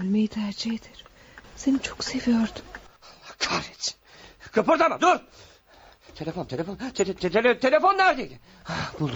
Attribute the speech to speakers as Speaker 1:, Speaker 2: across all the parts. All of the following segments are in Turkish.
Speaker 1: ölmeyi tercih ederim. Seni çok seviyordum.
Speaker 2: Allah kahretsin. Kıpırdama, dur. Telefon neredeydi? Buldum.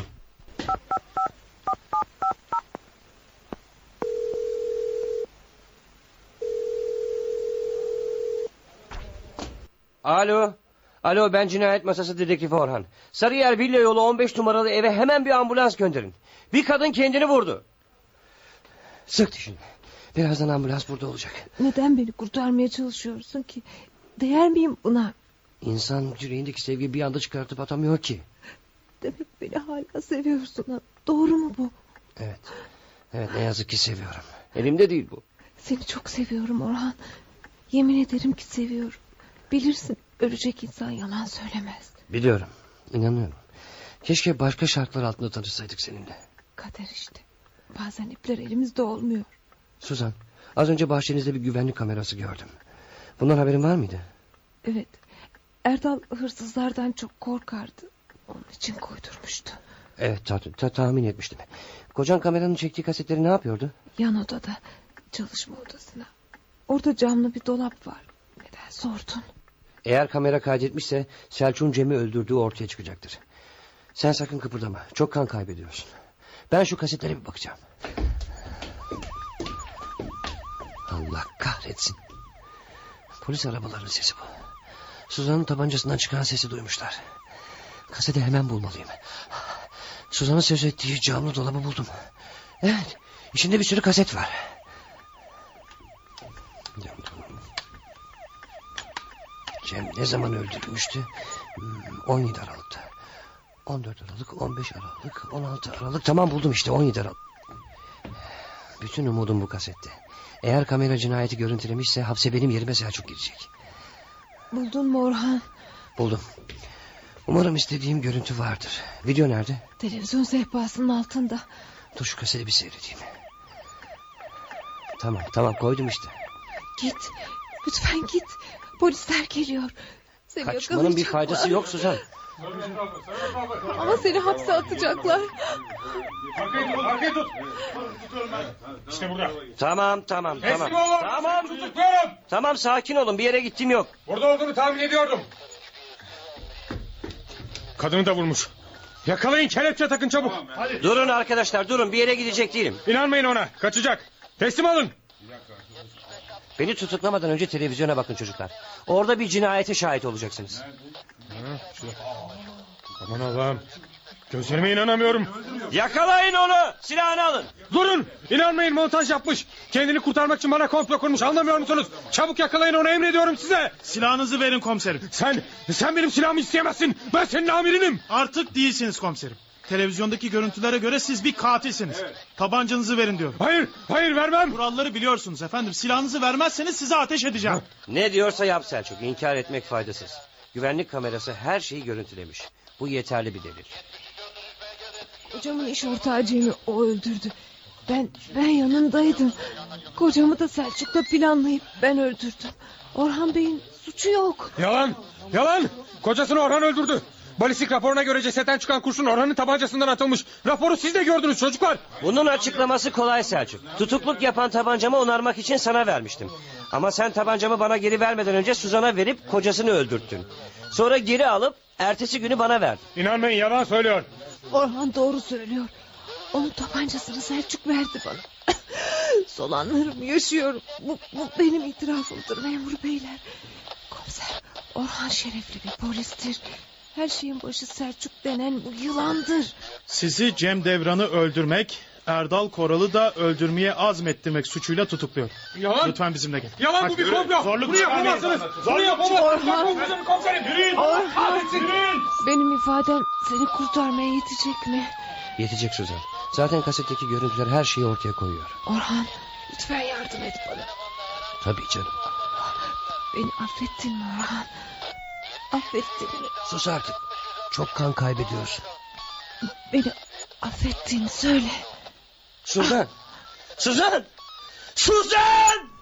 Speaker 2: Alo, ben cinayet masası dedektifi Orhan. Sarıyer Villa yolu 15 numaralı eve hemen bir ambulans gönderin. Bir kadın kendini vurdu. Sık dişini. Birazdan ambulans burada olacak.
Speaker 1: Neden beni kurtarmaya çalışıyorsun ki? Değer miyim buna?
Speaker 2: İnsan yüreğindeki sevgiyi bir anda çıkartıp atamıyor ki.
Speaker 1: Demek beni hala seviyorsun ha? Doğru mu bu?
Speaker 2: Evet, ne yazık ki seviyorum. Elimde değil bu.
Speaker 1: Seni çok seviyorum Orhan. Yemin ederim ki seviyorum. Bilirsin, ölecek insan yalan söylemez.
Speaker 2: Biliyorum, inanıyorum. Keşke başka şartlar altında tanışsaydık seninle.
Speaker 1: Kader işte. Bazen ipler elimizde olmuyor.
Speaker 2: Suzan, az önce bahçenizde bir güvenlik kamerası gördüm. Bundan haberin var mıydı?
Speaker 1: Evet. Erdal hırsızlardan çok korkardı. Onun için koydurmuştu.
Speaker 2: Evet, tahmin etmiştim. Kocan kameranın çektiği kasetleri ne yapıyordu?
Speaker 1: Yan odada, çalışma odasına. Orada camlı bir dolap var. Neden sordun?
Speaker 2: Eğer kamera kaydetmişse Selçuk'un Cem'i öldürdüğü ortaya çıkacaktır. Sen sakın kıpırdama. Çok kan kaybediyorsun. Ben şu kasetlere bir bakacağım. Allah kahretsin. Polis arabalarının sesi bu. Suzan'ın tabancasından çıkan sesi duymuşlar. Kaseti hemen bulmalıyım. Suzan'ın söz ettiği camlı dolabı buldum. Evet, içinde bir sürü kaset var. Cem ne zaman öldürülmüştü? 17 Aralık'ta. 14 Aralık, 15 Aralık, 16 Aralık. Tamam, buldum işte, 17 Aralık. Bütün umudum bu kasette. Eğer kamera cinayeti görüntülemişse hapse benim yerime Selçuk girecek.
Speaker 1: Buldun mu Orhan?
Speaker 2: Buldum. Umarım istediğim görüntü vardır. Video nerede?
Speaker 1: Televizyon sehpasının altında.
Speaker 2: Dur şu kaseti bir seyredeyim. Tamam, koydum işte.
Speaker 1: Git. Lütfen git. Polisler geliyor. Seni
Speaker 2: Kaçmanın bir faydası yok Suzan.
Speaker 1: Ama seni hapse atacaklar.
Speaker 3: Arkayı tut. İşte burada.
Speaker 2: Tamam.
Speaker 3: Teslim olun.
Speaker 2: Tamam.
Speaker 3: Tutukluyorum.
Speaker 2: Tamam, sakin olun, bir yere gittiğim yok.
Speaker 3: Burada olduğunu tahmin ediyordum. Kadını da vurmuş. Yakalayın, kelepçe takın çabuk. Hadi.
Speaker 2: Durun arkadaşlar, durun, bir yere gidecek değilim.
Speaker 3: İnanmayın ona, kaçacak. Teslim olun.
Speaker 2: Beni tutuklamadan önce televizyona bakın çocuklar. Orada bir cinayete şahit olacaksınız.
Speaker 3: Aman Allah'ım. Gözlerime inanamıyorum.
Speaker 2: Yakalayın onu, silahını alın.
Speaker 3: Durun, inanmayın, montaj yapmış. Kendini kurtarmak için bana komplo kurmuş, anlamıyor musunuz? Çabuk yakalayın onu, emrediyorum size.
Speaker 4: Silahınızı verin komiserim.
Speaker 3: Sen benim silahımı isteyemezsin. Ben senin amirinim.
Speaker 4: Artık değilsiniz komiserim. Televizyondaki görüntülere göre siz bir katilsiniz. Evet. Tabancanızı verin diyorum.
Speaker 3: Hayır vermem.
Speaker 4: Kuralları biliyorsunuz efendim. Silahınızı vermezseniz size ateş edeceğim.
Speaker 2: Ne diyorsa yap Selçuk, inkar etmek faydasız. Güvenlik kamerası her şeyi görüntülemiş. Bu yeterli bir delil.
Speaker 1: Kocamın iş ortağı Cem'i o öldürdü. Ben yanındaydım. Kocamı da Selçuk'la planlayıp ben öldürdüm. Orhan Bey'in suçu yok.
Speaker 3: Yalan. Kocasını Orhan öldürdü. Balistik raporuna göre cesetten çıkan kurşun Orhan'ın tabancasından atılmış. Raporu siz de gördünüz çocuklar.
Speaker 2: Bunun açıklaması kolay Selçuk. Tutukluk yapan tabancamı onarmak için sana vermiştim. Ama sen tabancamı bana geri vermeden önce Suzan'a verip kocasını öldürttün. Sonra geri alıp ertesi günü bana verdin.
Speaker 3: İnanmayın, yalan söylüyor.
Speaker 1: Orhan doğru söylüyor. Onun tabancasını Selçuk verdi bana. Son anlarımı yaşıyorum. Bu benim itirafımdır memur beyler. Komiser, Orhan şerefli bir polistir. Her şeyin başı Selçuk denen bu yılandır.
Speaker 4: Sizi Cem Devran'ı öldürmek, Erdal Koral'ı da öldürmeye azmettirmek suçuyla tutukluyor.
Speaker 3: Yalan.
Speaker 4: Lütfen bizimle gelin.
Speaker 3: Yalan, bu bir komplo. Bunu yapamazsınız. Bunu yapamazsınız.
Speaker 1: Orhan.
Speaker 3: Komiserim. Yürüyün. Yürüyün.
Speaker 1: Benim ifadem seni kurtarmaya yetecek mi?
Speaker 2: Yetecek Suzan. Zaten kasetteki görüntüler her şeyi ortaya koyuyor.
Speaker 1: Orhan, lütfen yardım et bana.
Speaker 2: Tabii canım.
Speaker 1: Beni affettin mi Orhan? Affettin mi?
Speaker 2: Sus artık. Çok kan kaybediyorsun.
Speaker 1: Beni affettiğini söyle.
Speaker 2: Suzan! Suzan! Suzan!